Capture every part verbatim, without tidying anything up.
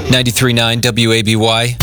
ninety-three point nine W A B Y.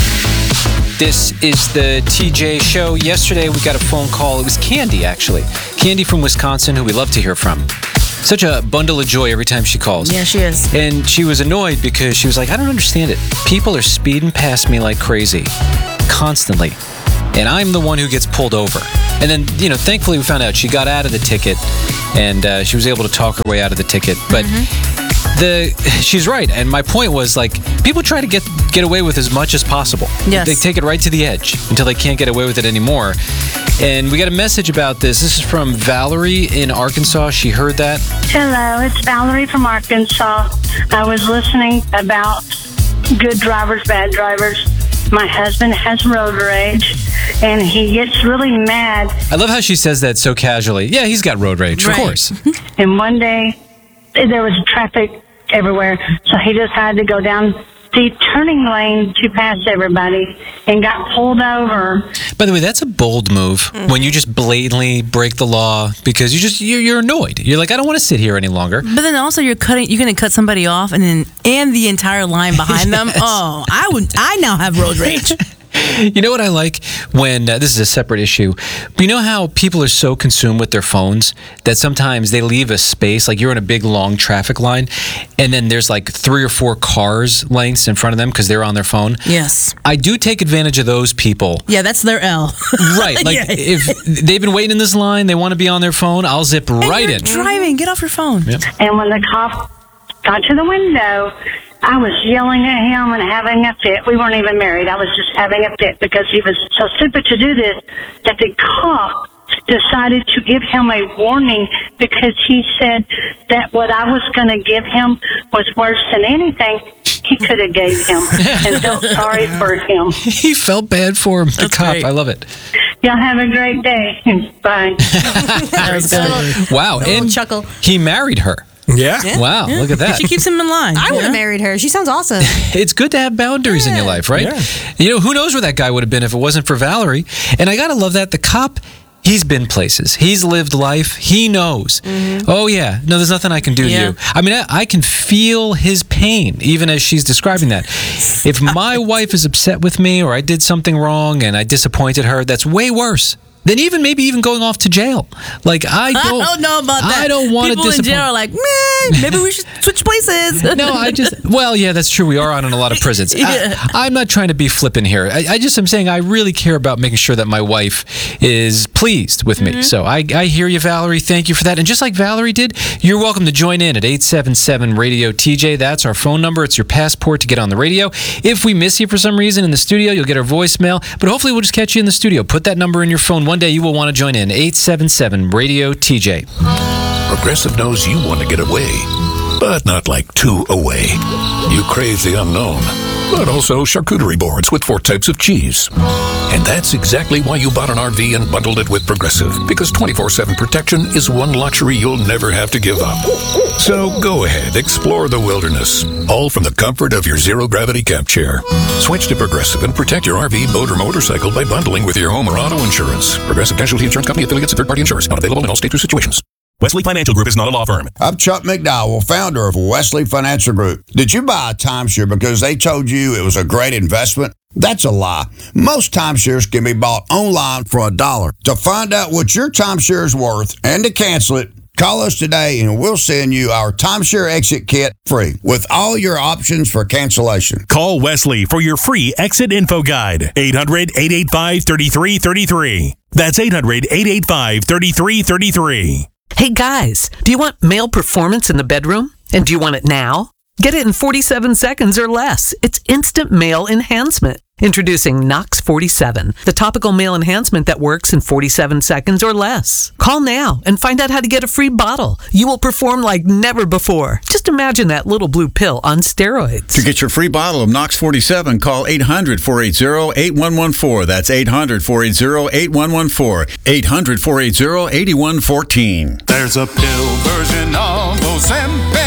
This is the T J Show. Yesterday we got a phone call. It was Candy, actually. Candy from Wisconsin, who we love to hear from. Such a bundle of joy every time she calls. Yeah, she is. And she was annoyed because she was like, I don't understand it. People are speeding past me like crazy. Constantly. And I'm the one who gets pulled over. And then, you know, thankfully we found out she got out of the ticket and uh, she was able to talk her way out of the ticket. But mm-hmm. the she's right. And my point was, like, people try to get get away with as much as possible. Yes. They take it right to the edge until they can't get away with it anymore. And we got a message about this. This is from Valerie in Arkansas. She heard that. Hello, it's Valerie from Arkansas. I was listening about good drivers, bad drivers. My husband has road rage, and he gets really mad. I love how she says that so casually. Yeah, he's got road rage, right. Of course. And one day, there was traffic everywhere, so he decided to go down the turning lane to pass everybody and got pulled over. By the way, that's a bold move mm-hmm. when you just blatantly break the law because you just you're, you're annoyed. You're like, I don't want to sit here any longer. But then also you're cutting you're going to cut somebody off and then and the entire line behind yes. them. Oh, I would I now have road rage. You know what I like when, uh, this is a separate issue, but you know how people are so consumed with their phones that sometimes they leave a space, like you're in a big long traffic line, and then there's like three or four cars lengths in front of them because they're on their phone. Yes. I do take advantage of those people. Yeah, that's their L. Right. Like yeah. if they've been waiting in this line, they want to be on their phone, I'll zip and right you're in. driving, get off your phone. Yep. And when the cop got to the window, I was yelling at him and having a fit. We weren't even married. I was just having a fit because he was so stupid to do this that the cop decided to give him a warning because he said that what I was going to give him was worse than anything he could have gave him, and felt sorry for him. He felt bad for him, the That's cop. great. I love it. Y'all have a great day. Bye. That was good. Wow. And chuckle. He married her. Yeah. Yeah. Wow, Yeah. look at that. She keeps him in line. I would have yeah. married her. She sounds awesome. It's good to have boundaries in your life, right? Yeah. You know, who knows where that guy would have been if it wasn't for Valerie. And I got to love that. The cop, he's been places. He's lived life. He knows. Mm-hmm. Oh, yeah. No, there's nothing I can do yeah. to you. I mean, I, I can feel his pain, even as she's describing that. If my wife is upset with me or I did something wrong and I disappointed her, that's way worse than even maybe even going off to jail. Like, I don't, I don't know about that. I don't want to People disappoint. in jail are like, meh, maybe we should switch places. No, I just, well, yeah, that's true. We are on in a lot of prisons. Yeah. I, I'm not trying to be flippant here. I, I just am saying I really care about making sure that my wife is pleased with me. Mm-hmm. So I, I hear you, Valerie. Thank you for that. And just like Valerie did, you're welcome to join in at eight seven seven radio T J. That's our phone number. It's your passport to get on the radio. If we miss you for some reason in the studio, you'll get our voicemail. But hopefully we'll just catch you in the studio. Put that number in your phone. One day you will want to join in. eight seven seven radio T J. Progressive knows you want to get away, but not like too away. You crave the unknown, but also charcuterie boards with four types of cheese. And that's exactly why you bought an R V and bundled it with Progressive, because twenty-four seven protection is one luxury you'll never have to give up. So go ahead, explore the wilderness, all from the comfort of your zero-gravity camp chair. Switch to Progressive and protect your R V, boat, or motorcycle by bundling with your home or auto insurance. Progressive Casualty Insurance Company, affiliates, and third-party insurers. Not available in all states or situations. Wesley Financial Group is not a law firm. I'm Chuck McDowell, founder of Wesley Financial Group. Did you buy a timeshare because they told you it was a great investment? That's a lie. Most timeshares can be bought online for a dollar. To find out what your timeshare is worth and to cancel it, call us today and we'll send you our timeshare exit kit free with all your options for cancellation. Call Wesley for your free exit info guide. eight hundred, eight eight five, three three three three. That's eight hundred, eight eight five, three three three three. Hey guys, do you want male performance in the bedroom? And do you want it now? Get it in forty-seven seconds or less. It's instant male enhancement. Introducing Nox forty-seven, the topical male enhancement that works in forty-seven seconds or less. Call now and find out how to get a free bottle. You will perform like never before. Just imagine that little blue pill on steroids. To get your free bottle of Nox forty-seven, call eight hundred, four eight zero, eight one one four. That's eight hundred, four eight zero, eight one one four. eight hundred, four eight zero, eight one one four. There's a pill version of Ozempic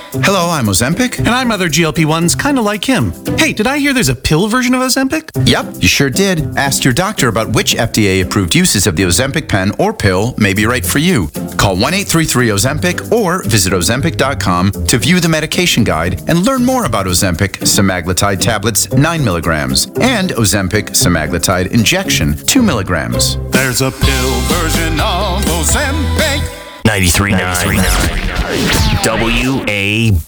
Hello, I'm Ozempic. And I'm other G L P ones kind of like him. Hey, did I hear there's a pill version of Ozempic? Yep, you sure did. Ask your doctor about which F D A-approved uses of the Ozempic pen or pill may be right for you. Call one eight three three Ozempic or visit Ozempic dot com to view the medication guide and learn more about Ozempic semaglutide tablets nine milligrams and Ozempic semaglutide injection two milligrams. There's a pill version of Ozempic. ninety-three point nine W A